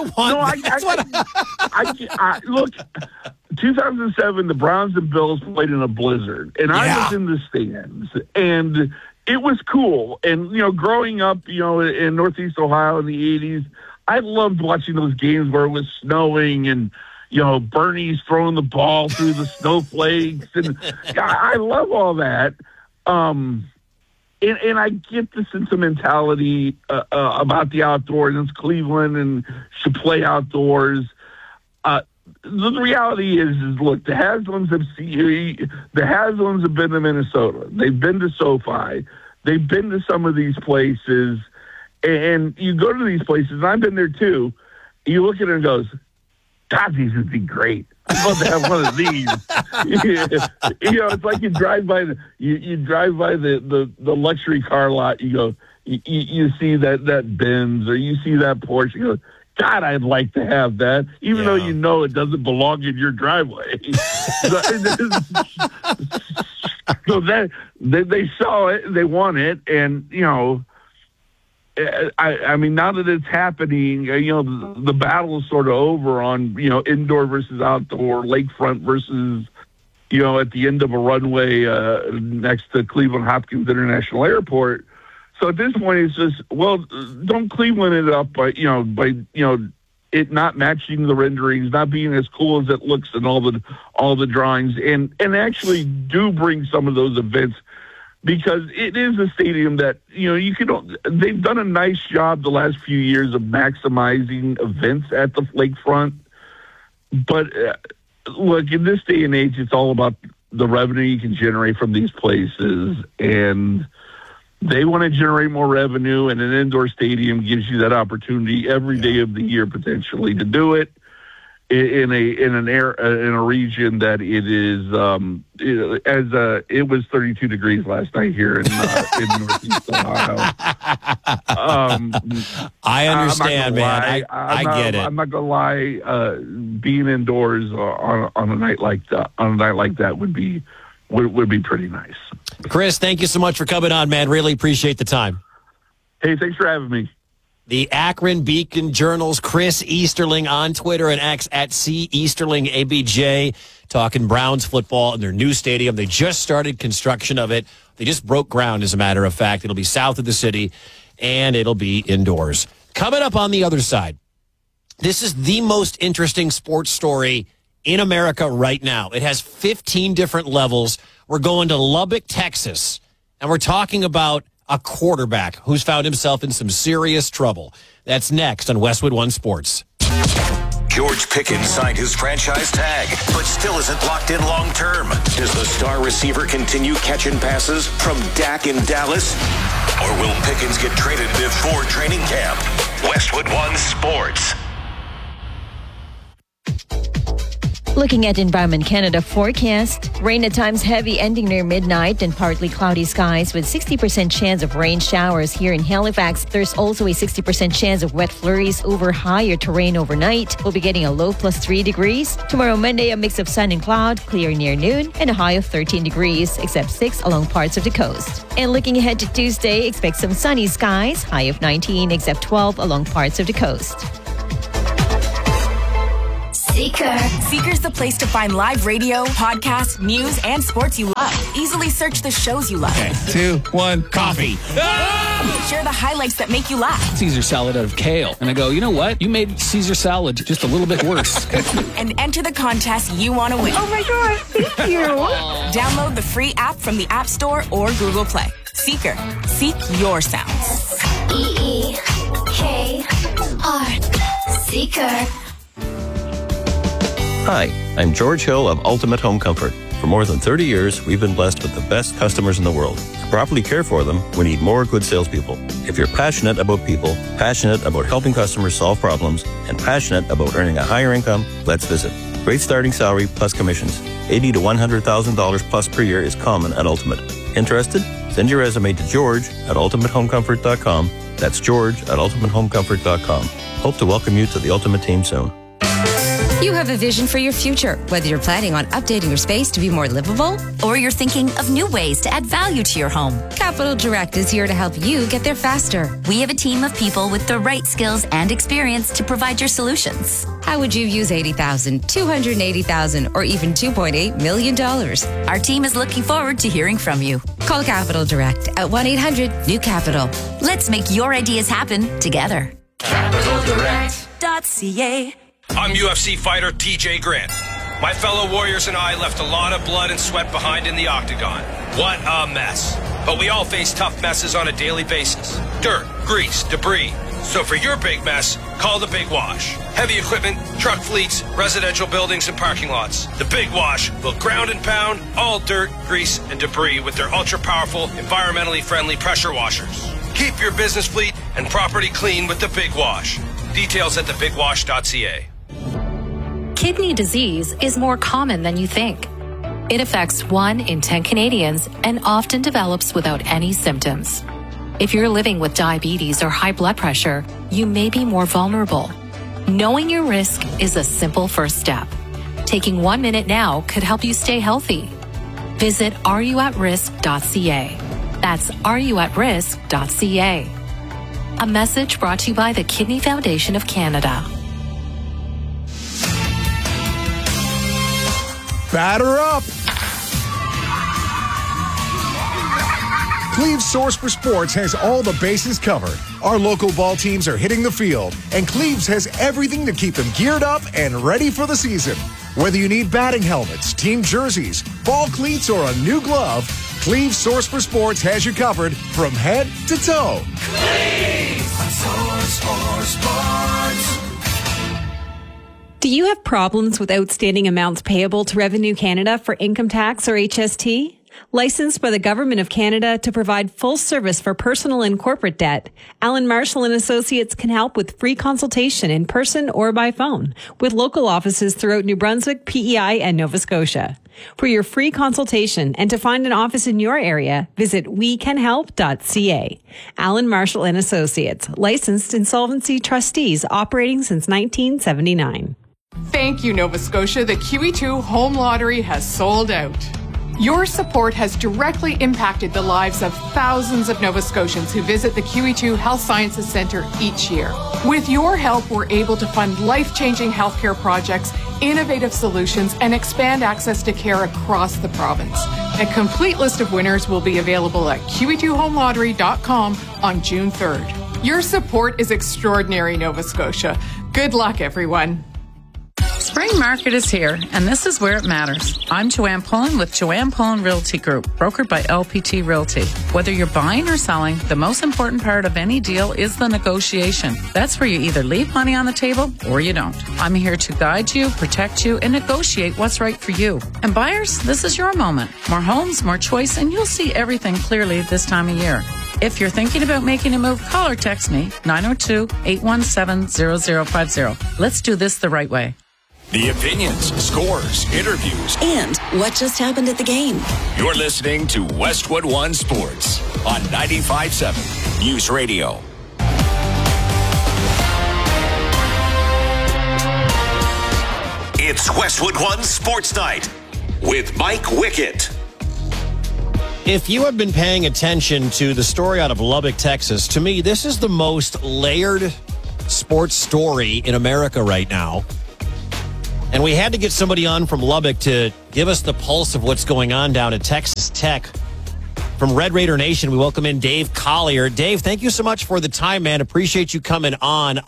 Look. 2007, the Browns and Bills played in a blizzard, and I was in the stands, and it was cool. And growing up, in Northeast Ohio in the '80s, I loved watching those games where it was snowing and Bernie's throwing the ball through the snowflakes, and I love all that. And I get the sentimentality about the outdoors. It's Cleveland and should play outdoors. The reality is look, the Haslams have been to Minnesota. They've been to SoFi. They've been to some of these places, and you go to these places, and I've been there too. You look at it and goes, God, these would be great. I'd love to have one of these. It's like you drive by the luxury car lot. You go, you see that Benz or you see that Porsche. You go, God, I'd like to have that, even though it doesn't belong in your driveway. So that they saw it, they want it, and I mean, now that it's happening, the battle is sort of over on indoor versus outdoor, lakefront versus at the end of a runway next to Cleveland Hopkins International Airport. So at this point, it's just, well, don't Cleveland it up by it not matching the renderings, not being as cool as it looks in all the drawings, and actually do bring some of those events, because it is a stadium that they've done a nice job the last few years of maximizing events at the lakefront. But look, in this day and age, it's all about the revenue you can generate from these places, and they want to generate more revenue, and an indoor stadium gives you that opportunity every day of the year potentially to do it in a region that it is it was 32 degrees last night here in Northeast Ohio. I understand, man. I get it. I'm not gonna lie. Being indoors on a night like that would be pretty nice. Chris, thank you so much for coming on, man. Really appreciate the time. Hey, thanks for having me. The Akron Beacon Journal's Chris Easterling on Twitter and X at @CEasterlingABJ, talking Browns football in their new stadium. They just started construction of it. They just broke ground, as a matter of fact. It'll be south of the city, and it'll be indoors. Coming up on the other side, this is the most interesting sports story in America right now. It has 15 different levels. We're going to Lubbock, Texas, and we're talking about a quarterback who's found himself in some serious trouble. That's next on Westwood One Sports. George Pickens signed his franchise tag, but still isn't locked in long term. Does the star receiver continue catching passes from Dak in Dallas? Or will Pickens get traded before training camp? Westwood One Sports. Looking at Environment Canada forecast, rain at times heavy ending near midnight and partly cloudy skies with 60% chance of rain showers here in Halifax. There's also a 60% chance of wet flurries over higher terrain overnight. We'll be getting a low +3 degrees. Tomorrow Monday, a mix of sun and cloud, clear near noon, and a high of 13 degrees, except 6 along parts of the coast. And looking ahead to Tuesday, expect some sunny skies, high of 19, except 12 along parts of the coast. Seeker. Seeker's the place to find live radio, podcasts, news, and sports you love. Easily search the shows you love. Okay, 2, 1, coffee. Share the highlights that make you laugh. Caesar salad out of kale. And I go, you know what? You made Caesar salad just a little bit worse. And enter the contest you want to win. Oh my gosh, thank you. Download the free app from the App Store or Google Play. Seeker. Seek your sounds. EEKR. Seeker. Hi, I'm George Hill of Ultimate Home Comfort. For more than 30 years, we've been blessed with the best customers in the world. To properly care for them, we need more good salespeople. If you're passionate about people, passionate about helping customers solve problems, and passionate about earning a higher income, let's visit. Great starting salary plus commissions. $80,000 to $100,000 plus per year is common at Ultimate. Interested? Send your resume to George at ultimatehomecomfort.com. That's George at ultimatehomecomfort.com. Hope to welcome you to the Ultimate team soon. You have a vision for your future, whether you're planning on updating your space to be more livable or you're thinking of new ways to add value to your home. Capital Direct is here to help you get there faster. We have a team of people with the right skills and experience to provide your solutions. How would you use $80,000, $280,000, or even $2.8 million? Our team is looking forward to hearing from you. Call Capital Direct at 1-800-NEW-CAPITAL. Let's make your ideas happen together. CapitalDirect.ca. I'm UFC fighter TJ Grant. My fellow warriors and I left a lot of blood and sweat behind in the octagon. What a mess. But we all face tough messes on a daily basis. Dirt, grease, debris. So for your big mess, call the Big Wash. Heavy equipment, truck fleets, residential buildings, and parking lots. The Big Wash will ground and pound all dirt, grease, and debris with their ultra-powerful, environmentally friendly pressure washers. Keep your business fleet and property clean with the Big Wash. Details at thebigwash.ca. Kidney disease is more common than you think. It affects 1 in 10 Canadians and often develops without any symptoms. If you're living with diabetes or high blood pressure, you may be more vulnerable. Knowing your risk is a simple first step. Taking 1 minute now could help you stay healthy. Visit areyouatrisk.ca. That's areyouatrisk.ca. A message brought to you by the Kidney Foundation of Canada. Batter up! Cleve's Source for Sports has all the bases covered. Our local ball teams are hitting the field, and Cleve's has everything to keep them geared up and ready for the season. Whether you need batting helmets, team jerseys, ball cleats, or a new glove, Cleve's Source for Sports has you covered from head to toe. Cleve's Source for Sports. Do you have problems with outstanding amounts payable to Revenue Canada for income tax or HST? Licensed by the Government of Canada to provide full service for personal and corporate debt, Alan Marshall and Associates can help with free consultation in person or by phone with local offices throughout New Brunswick, PEI, and Nova Scotia. For your free consultation and to find an office in your area, visit wecanhelp.ca. Alan Marshall and Associates, licensed insolvency trustees operating since 1979. Thank you, Nova Scotia. The QE2 Home Lottery has sold out. Your support has directly impacted the lives of thousands of Nova Scotians who visit the QE2 Health Sciences Centre each year. With your help, we're able to fund life-changing healthcare projects, innovative solutions, and expand access to care across the province. A complete list of winners will be available at QE2HomeLottery.com on June 3rd. Your support is extraordinary, Nova Scotia. Good luck, everyone. Spring market is here, and this is where it matters. I'm Joanne Pullen with Joanne Pullen Realty Group, brokered by LPT Realty. Whether you're buying or selling, the most important part of any deal is the negotiation. That's where you either leave money on the table or you don't. I'm here to guide you, protect you, and negotiate what's right for you. And buyers, this is your moment. More homes, more choice, and you'll see everything clearly this time of year. If you're thinking about making a move, call or text me, 902-817-0050. Let's do this the right way. The opinions, scores, interviews, and what just happened at the game. You're listening to Westwood One Sports on 95.7 News Radio. It's Westwood One Sports Night with Mike Wickett. If you have been paying attention to the story out of Lubbock, Texas, to me, this is the most layered sports story in America right now. And we had to get somebody on from Lubbock to give us the pulse of what's going on down at Texas Tech. From Red Raider Nation, we welcome in Dave Collier. Dave, thank you so much for the time, man. Appreciate you coming on.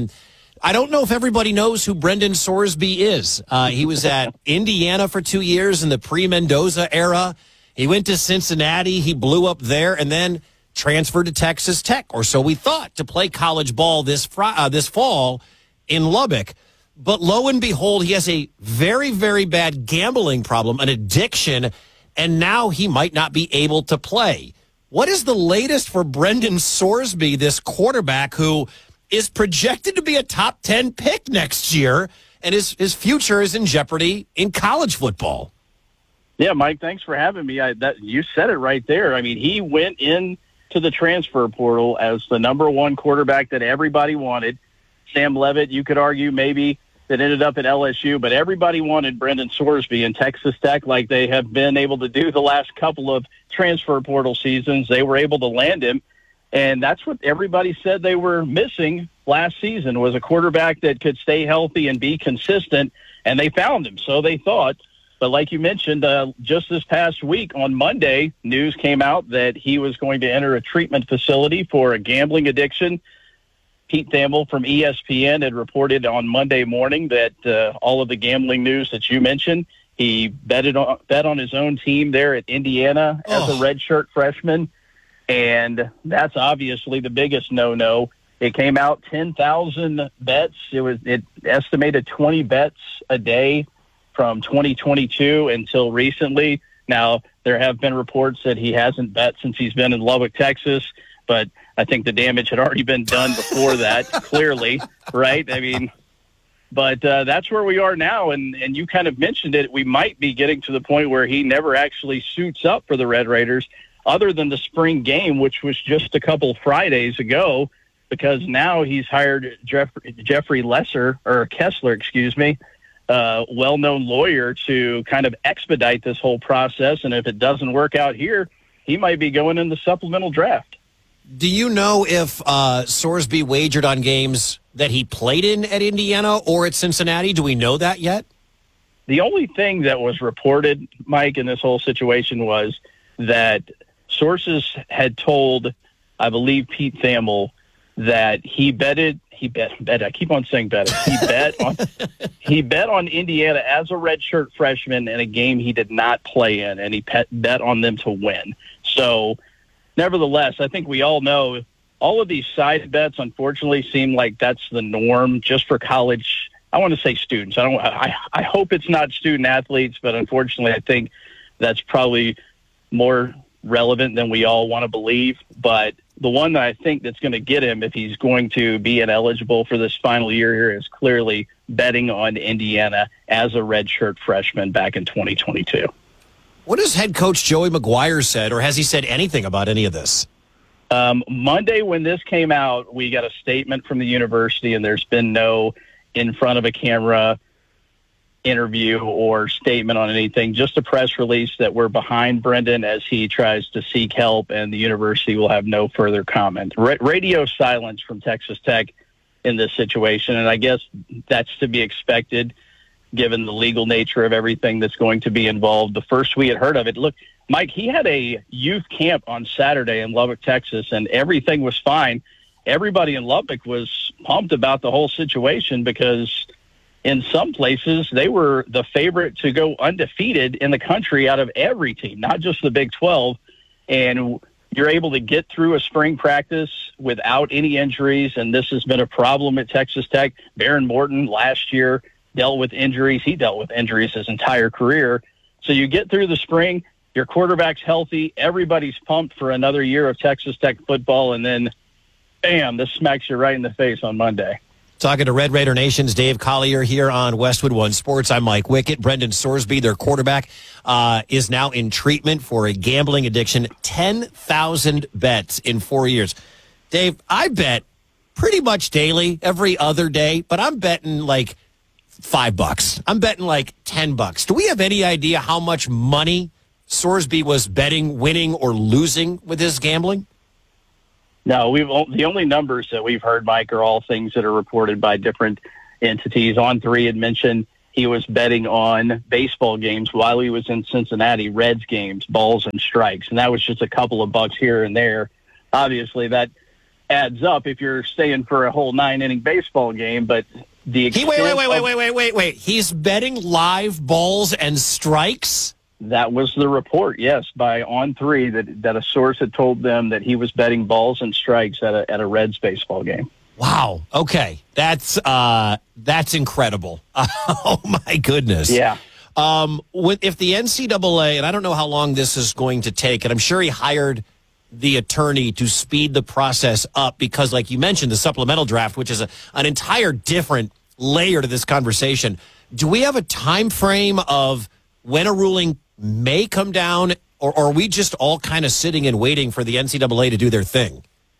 I don't know if everybody knows who Brendan Sorsby is. He was at Indiana for 2 years in the pre-Mendoza era. He went to Cincinnati. He blew up there and then transferred to Texas Tech, or so we thought, to play college ball this fall in Lubbock. But lo and behold, he has a very, very bad gambling problem, an addiction, and now he might not be able to play. What is the latest for Brendan Sorsby, this quarterback who is projected to be a top 10 pick next year, and his future is in jeopardy in college football? Yeah, Mike, thanks for having me. You said it right there. I mean, he went into the transfer portal as the number one quarterback that everybody wanted. Sam Leavitt, you could argue maybe, that ended up at LSU, but everybody wanted Brendan Sorsby in Texas Tech like they have been able to do the last couple of transfer portal seasons. They were able to land him, and that's what everybody said they were missing last season, was a quarterback that could stay healthy and be consistent, and they found him, so they thought. But like you mentioned, just this past week on Monday, news came out that he was going to enter a treatment facility for a gambling addiction. Pete Thamel from ESPN had reported on Monday morning that all of the gambling news that you mentioned, he bet on his own team there at Indiana as a redshirt freshman, and that's obviously the biggest no-no. It came out 10,000 bets. It estimated 20 bets a day from 2022 until recently. Now, there have been reports that he hasn't bet since he's been in Lubbock, Texas, but I think the damage had already been done before that, clearly, right? I mean, but that's where we are now, and you kind of mentioned it. We might be getting to the point where he never actually suits up for the Red Raiders, other than the spring game, which was just a couple Fridays ago, because now he's hired Jeffrey Kessler, well-known lawyer, to kind of expedite this whole process, and if it doesn't work out here, he might be going in the supplemental draft. Do you know if Sorsby wagered on games that he played in at Indiana or at Cincinnati? Do we know that yet? The only thing that was reported, Mike, in this whole situation was that sources had told, I believe, Pete Thamel that he bet. I keep on saying bet. He bet on Indiana as a redshirt freshman in a game he did not play in, and he bet on them to win. So, nevertheless, I think we all know all of these side bets, unfortunately, seem like that's the norm just for college. I want to say students. I hope it's not student athletes, but unfortunately, I think that's probably more relevant than we all want to believe. But the one that I think that's going to get him, if he's going to be ineligible for this final year here, is clearly betting on Indiana as a redshirt freshman back in 2022. What has head coach Joey McGuire said, or has he said anything about any of this? Monday, when this came out, we got a statement from the university, and there's been no in front of a camera interview or statement on anything, just a press release that we're behind Brendan as he tries to seek help, and the university will have no further comment. Radio silence from Texas Tech in this situation, and I guess that's to be expected given the legal nature of everything that's going to be involved. The first we had heard of it, look, Mike, he had a youth camp on Saturday in Lubbock, Texas, and everything was fine. Everybody in Lubbock was pumped about the whole situation because in some places they were the favorite to go undefeated in the country out of every team, not just the Big 12. And you're able to get through a spring practice without any injuries, and this has been a problem at Texas Tech. Baron Morton last year dealt with injuries. He dealt with injuries his entire career. So you get through the spring, your quarterback's healthy, everybody's pumped for another year of Texas Tech football, and then, bam, this smacks you right in the face on Monday. Talking to Red Raider Nation's Dave Collier here on Westwood One Sports. I'm Mike Wickett. Brendan Sorsby, their quarterback, is now in treatment for a gambling addiction. 10,000 bets in 4 years. Dave, I bet pretty much daily, every other day, but I'm betting like $5. I'm betting like $10. Do we have any idea how much money Sorsby was betting, winning, or losing with his gambling? No, the only numbers that we've heard, Mike, are all things that are reported by different entities. On3 had mentioned he was betting on baseball games while he was in Cincinnati, Reds games, balls and strikes, and that was just a couple of bucks here and there. Obviously, that adds up if you're staying for a whole 9-inning baseball game, but the wait. He's betting live balls and strikes? That was the report, yes, by On3 that a source had told them that he was betting balls and strikes at a Reds baseball game. Wow. Okay, that's incredible. Oh my goodness. Yeah. If the NCAA, and I don't know how long this is going to take, and I'm sure he hired the attorney to speed the process up because, like you mentioned, the supplemental draft, which is an entire different layer to this conversation. Do we have a time frame of when a ruling may come down, or are we just all kind of sitting and waiting for the NCAA to do their thing?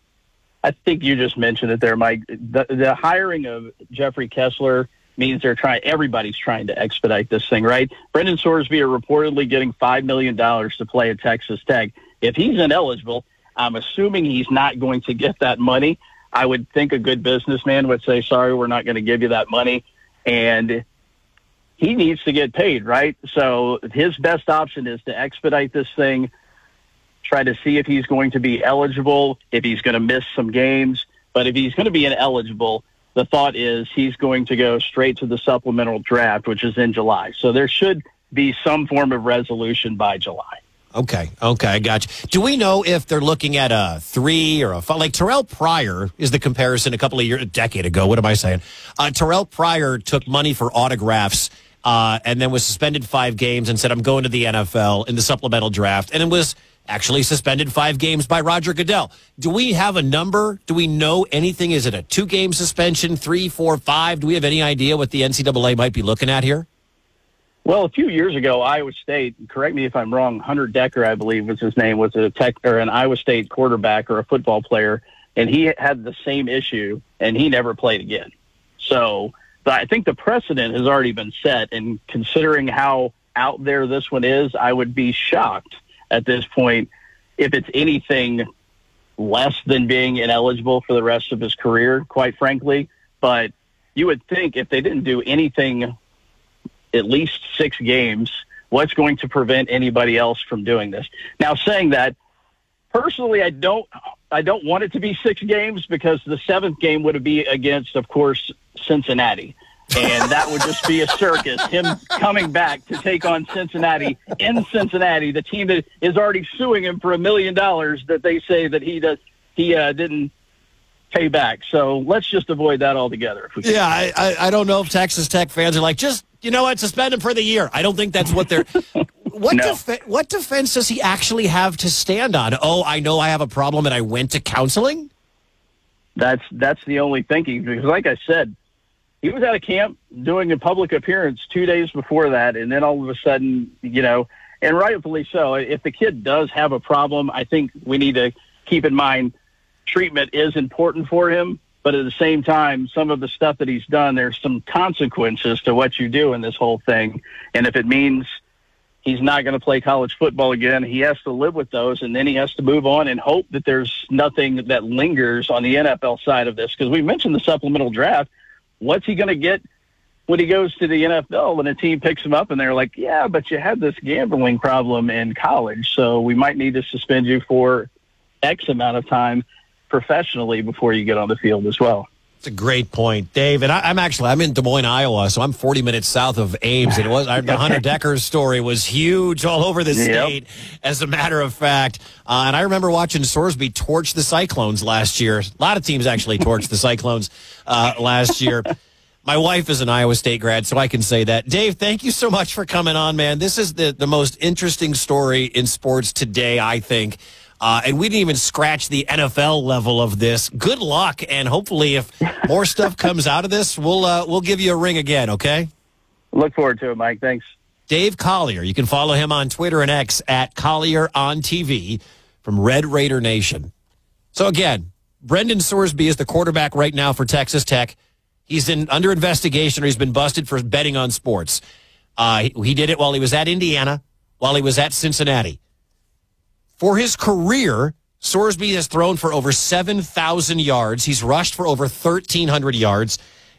I think you just mentioned it there, Mike. The hiring of Jeffrey Kessler means everybody's trying to expedite this thing, right? Brendan Sorsby are reportedly getting $5 million to play at Texas Tech. If he's ineligible, I'm assuming he's not going to get that money. I would think a good businessman would say, sorry, we're not going to give you that money. And he needs to get paid, right? So his best option is to expedite this thing, try to see if he's going to be eligible, if he's going to miss some games. But if he's going to be ineligible, the thought is he's going to go straight to the supplemental draft, which is in July. So there should be some form of resolution by July. Okay, I got you. Do we know if they're looking at a 3 or a 5? Like Terrell Pryor is the comparison a decade ago. What am I saying? Terrell Pryor took money for autographs and then was suspended 5 games and said, I'm going to the NFL in the supplemental draft. And it was actually suspended 5 games by Roger Goodell. Do we have a number? Do we know anything? Is it a 2-game suspension, 3, 4, 5? Do we have any idea what the NCAA might be looking at here? Well, a few years ago, Iowa State, correct me if I'm wrong, Hunter Decker, I believe was his name, was an Iowa State quarterback or a football player, and he had the same issue, and he never played again. So I think the precedent has already been set, and considering how out there this one is, I would be shocked at this point if it's anything less than being ineligible for the rest of his career, quite frankly. But you would think if they didn't do anything at least 6 games, what's going to prevent anybody else from doing this? Now, saying that, personally, I don't want it to be 6 games because the 7th game would be against, of course, Cincinnati. And that would just be a circus, him coming back to take on Cincinnati in Cincinnati, the team that is already suing him for $1 million that they say that he didn't pay back. So let's just avoid that altogether. If we can. Yeah, I don't know if Texas Tech fans are like, just, you know what, suspend him for the year. I don't think that's what they're... What defense does he actually have to stand on? Oh, I know I have a problem and I went to counseling? That's the only thinking, because like I said, he was at a camp doing a public appearance 2 days before that, and then all of a sudden, and rightfully so, if the kid does have a problem, I think we need to keep in mind treatment is important for him, but at the same time, some of the stuff that he's done, there's some consequences to what you do in this whole thing, and if it means he's not going to play college football again, he has to live with those, and then he has to move on and hope that there's nothing that lingers on the NFL side of this, because we mentioned the supplemental draft. What's he going to get when he goes to the NFL when a team picks him up and they're like, yeah, but you had this gambling problem in college, so we might need to suspend you for X amount of time professionally before you get on the field as well. It's a great point, Dave. And I'm in Des Moines, Iowa, so I'm 40 minutes south of Ames. And the Hunter Decker story was huge all over the state, as a matter of fact. And I remember watching Sorsby torch the Cyclones last year. A lot of teams actually torched the Cyclones last year. My wife is an Iowa State grad, so I can say that. Dave, thank you so much for coming on, man. This is the most interesting story in sports today, I think. And we didn't even scratch the NFL level of this. Good luck, and hopefully if more stuff comes out of this, we'll give you a ring again, okay? Look forward to it, Mike. Thanks. Dave Collier. You can follow him on Twitter and X at Collier on TV from Red Raider Nation. So again, Brendan Sorsby is the quarterback right now for Texas Tech. He's under investigation, or he's been busted for betting on sports. He did it while he was at Indiana, while he was at Cincinnati. For his career, Sorsby has thrown for over 7,000 yards. He's rushed for over 1,300 yards,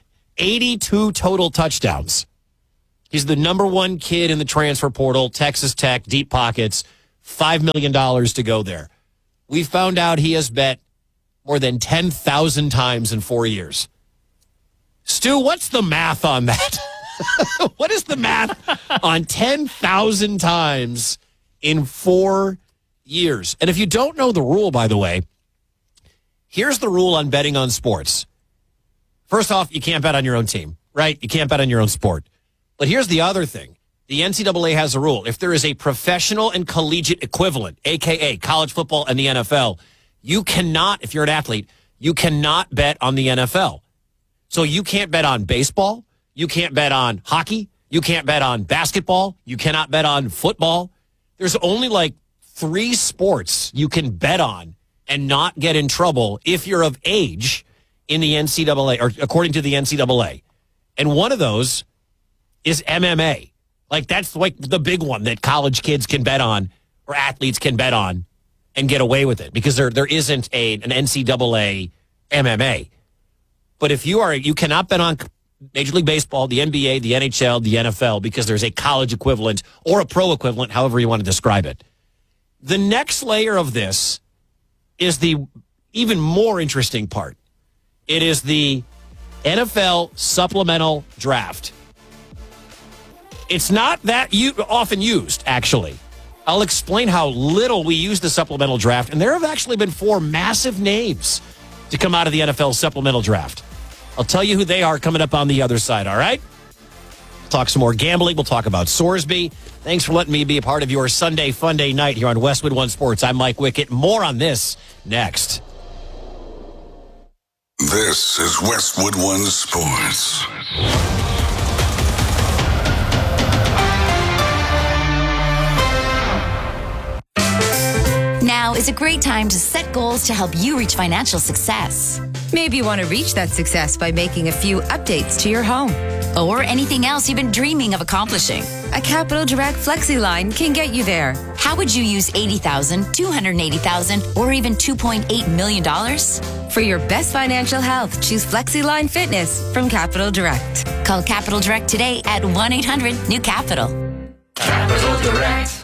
82 total touchdowns. He's the number one kid in the transfer portal, Texas Tech, deep pockets, $5 million to go there. We found out he has bet more than 10,000 times in 4 years. Stu, what's the math on that? What is the math on 10,000 times in 4 years? And if you don't know the rule, by the way, here's the rule on betting on sports. First off, you can't bet on your own team, right? You can't bet on your own sport. But here's the other thing. The NCAA has a rule. If there is a professional and collegiate equivalent, a.k.a. college football and the NFL, you cannot, if you're an athlete, you cannot bet on the NFL. So you can't bet on baseball. You can't bet on hockey. You can't bet on basketball. You cannot bet on football. There's only like 3 sports you can bet on and not get in trouble if you're of age in the NCAA, or according to the NCAA. And one of those is MMA. Like, that's like the big one that college kids can bet on, or athletes can bet on and get away with it, because there isn't an NCAA MMA. But if you cannot bet on Major League Baseball, the NBA, the NHL, the NFL, because there's a college equivalent or a pro equivalent, however you want to describe it. The next layer of this is the even more interesting part. It is the NFL supplemental draft. It's not that often used, actually. I'll explain how little we use the supplemental draft, and there have actually been 4 massive names to come out of the NFL supplemental draft. I'll tell you who they are coming up on the other side, all right? We'll talk some more gambling. We'll talk about Sorsby. Thanks for letting me be a part of your Sunday Fun Day night here on Westwood One Sports. I'm Mike Wickett. More on this next. This is Westwood One Sports. Now is a great time to set goals to help you reach financial success. Maybe you want to reach that success by making a few updates to your home. Or anything else you've been dreaming of accomplishing. A Capital Direct Flexi line can get you there. How would you use $80,000, $280,000, or even $2.8 million? For your best financial health, choose Flexi Line Fitness from Capital Direct. Call Capital Direct today at 1-800-NEW-CAPITAL. Capital Direct.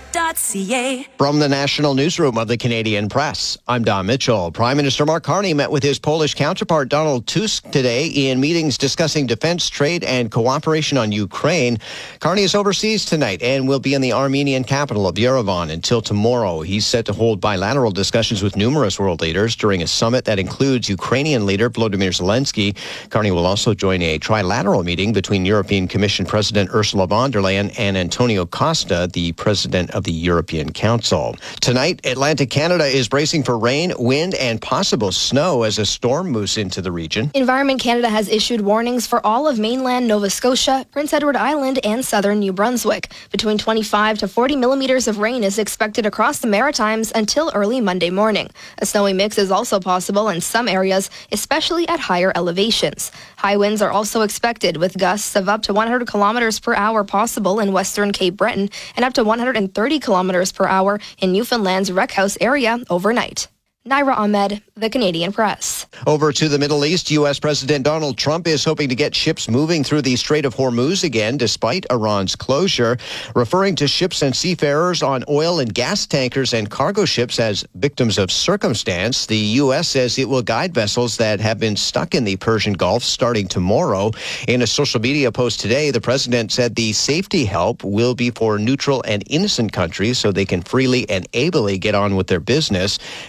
From the National Newsroom of the Canadian Press, I'm Don Mitchell. Prime Minister Mark Carney met with his Polish counterpart Donald Tusk today in meetings discussing defense, trade, and cooperation on Ukraine. Carney is overseas tonight and will be in the Armenian capital of Yerevan until tomorrow. He's set to hold bilateral discussions with numerous world leaders during a summit that includes Ukrainian leader Volodymyr Zelensky. Carney will also join a trilateral meeting between European Commission President Ursula von der Leyen and Antonio Costa, the president of the European Council. Tonight, Atlantic Canada is bracing for rain, wind, and possible snow as a storm moves into the region. Environment Canada has issued warnings for all of mainland Nova Scotia, Prince Edward Island, and southern New Brunswick. Between 25 to 40 millimeters of rain is expected across the Maritimes until early Monday morning. A snowy mix is also possible in some areas, especially at higher elevations. High winds are also expected, with gusts of up to 100 kilometers per hour possible in western Cape Breton and up to 130 kilometers per hour in Newfoundland's Wreckhouse area overnight. Naira Ahmed, The Canadian Press. Over to the Middle East, U.S. President Donald Trump is hoping to get ships moving through the Strait of Hormuz again, despite Iran's closure. Referring to ships and seafarers on oil and gas tankers and cargo ships as victims of circumstance, the U.S. says it will guide vessels that have been stuck in the Persian Gulf starting tomorrow. In a social media post today, the president said the safety help will be for neutral and innocent countries so they can freely and ably get on with their business. Meanwhile,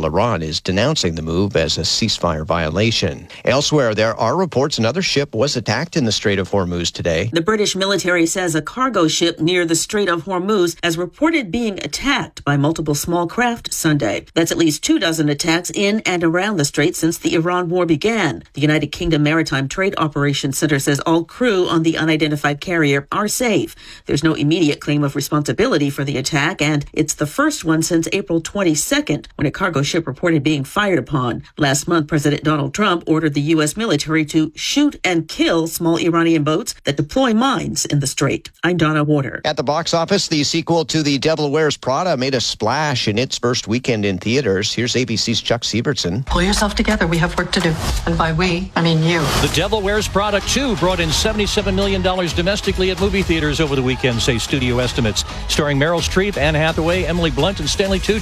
while Iran is denouncing the move as a ceasefire violation. Elsewhere, there are reports another ship was attacked in the Strait of Hormuz today. The British military says a cargo ship near the Strait of Hormuz has reported being attacked by multiple small craft Sunday. That's at least 24 attacks in and around the strait since the Iran war began. The United Kingdom Maritime Trade Operations Center says all crew on the unidentified carrier are safe. There's no immediate claim of responsibility for the attack, and it's the first one since April 22nd, when a cargo ship reported being fired upon. Last month, President Donald Trump ordered the U.S. military to shoot and kill small Iranian boats that deploy mines in the strait. I'm Donna Warder. At the box office, the sequel to The Devil Wears Prada made a splash in its first weekend in theaters. Here's ABC's Chuck Sievertson. Pull yourself together. We have work to do. And by we, I mean you. The Devil Wears Prada 2 brought in $77 million domestically at movie theaters over the weekend, say studio estimates. Starring Meryl Streep, Anne Hathaway, Emily Blunt, and Stanley Tucci.